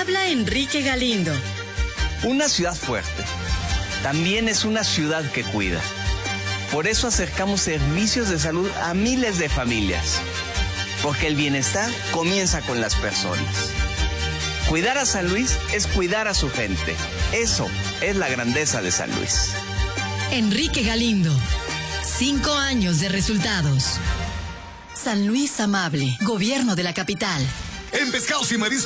Habla Enrique Galindo. Una ciudad fuerte también es una ciudad que cuida. Por eso acercamos servicios de salud a miles de familias. Porque el bienestar comienza con las personas. Cuidar a San Luis es cuidar a su gente. Eso es la grandeza de San Luis. Enrique Galindo. 5 años de resultados. San Luis Amable, Gobierno de la Capital. En Pescados y Mariscos